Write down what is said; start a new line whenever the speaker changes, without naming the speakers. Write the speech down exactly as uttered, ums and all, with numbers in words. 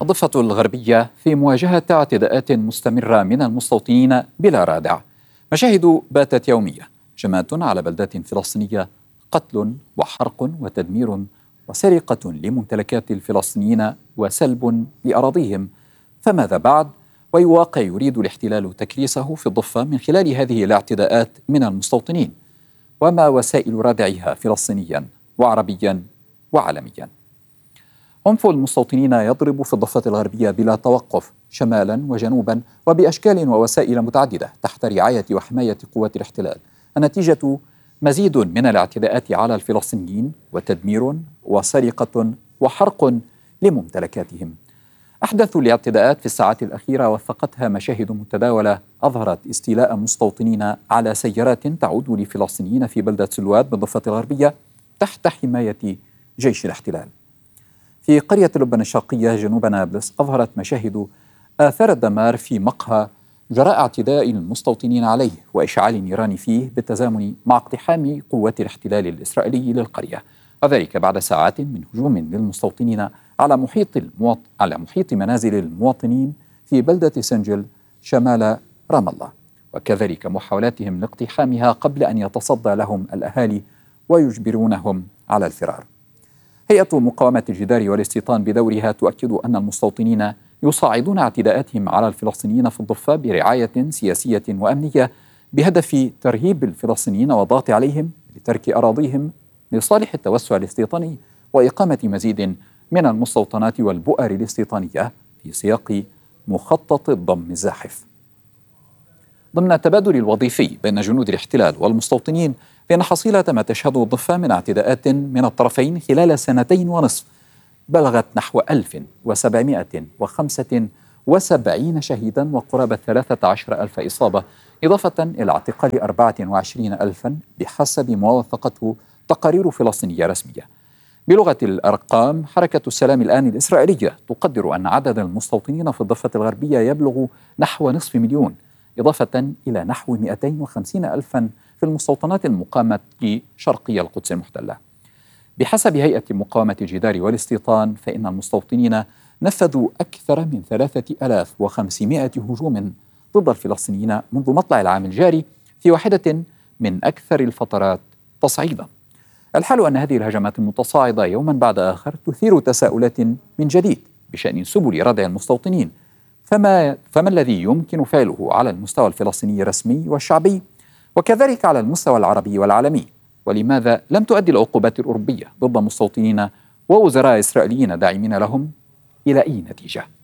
الضفة الغربية في مواجهة اعتداءات مستمرة من المستوطنين بلا رادع. مشاهد باتت يومية، جماعات على بلدات فلسطينية، قتل وحرق وتدمير وسرقة لممتلكات الفلسطينيين وسلب لأراضيهم. فماذا بعد؟ وأي واقع يريد الاحتلال تكريسه في الضفة من خلال هذه الاعتداءات من المستوطنين؟ وما وسائل ردعها فلسطينيا وعربيا وعالميا؟ عنف المستوطنين يضرب في الضفة الغربية بلا توقف، شمالا وجنوبا وبأشكال ووسائل متعددة تحت رعاية وحماية قوات الاحتلال. النتيجة مزيد من الاعتداءات على الفلسطينيين وتدمير وسرقة وحرق لممتلكاتهم. أحدث الاعتداءات في الساعات الأخيرة وثقتها مشاهد متداولة أظهرت استيلاء مستوطنين على سيارات تعود لفلسطينيين في بلدة سلوات بالضفة الغربية تحت حماية جيش الاحتلال. في قرية لبنان الشرقية جنوب نابلس أظهرت مشاهد آثار الدمار في مقهى جراء اعتداء المستوطنين عليه وإشعال النيران فيه بالتزامن مع اقتحام قوات الاحتلال الإسرائيلي للقرية، وذلك بعد ساعات من هجوم للمستوطنين على محيط المواط... على محيط منازل المواطنين في بلدة سنجل شمال رام الله، وكذلك محاولاتهم لاقتحامها قبل أن يتصدى لهم الأهالي ويجبرونهم على الفرار. هيئة مقاومة الجدار والاستيطان بدورها تؤكد أن المستوطنين يصاعدون اعتداءاتهم على الفلسطينيين في الضفة برعاية سياسية وأمنية بهدف ترهيب الفلسطينيين والضغط عليهم لترك أراضيهم لصالح التوسع الاستيطاني وإقامة مزيد من المستوطنات والبؤر الاستيطانية في سياق مخطط الضم الزاحف. ضمن التبادل الوظيفي بين جنود الاحتلال والمستوطنين، فإن حصيلة ما تشهده الضفة من اعتداءات من الطرفين خلال سنتين ونصف بلغت نحو ألف وسبعمائة وخمسة وسبعين شهيدا وقرابة ثلاثة عشر ألف إصابة، إضافة إلى اعتقال أربعة وعشرين ألفا بحسب ما وثقته تقارير فلسطينية رسمية. بلغة الأرقام، حركة السلام الآن الإسرائيلية تقدر أن عدد المستوطنين في الضفة الغربية يبلغ نحو نصف مليون، إضافة إلى نحو مئتين وخمسين ألفا في المستوطنات المقامة شرقي القدس المحتلة. بحسب هيئة مقاومة الجدار والاستيطان، فإن المستوطنين نفذوا أكثر من ثلاثة آلاف وخمسمائة هجوم ضد الفلسطينيين منذ مطلع العام الجاري في واحدة من أكثر الفترات تصعيدا. الحال أن هذه الهجمات المتصاعدة يوما بعد آخر تثير تساؤلات من جديد بشأن سبل ردع المستوطنين. فما, فما الذي يمكن فعله على المستوى الفلسطيني الرسمي والشعبي وكذلك على المستوى العربي والعالمي؟ ولماذا لم تؤدي العقوبات الأوروبية ضد مستوطنين ووزراء إسرائيليين داعمين لهم إلى أي نتيجة؟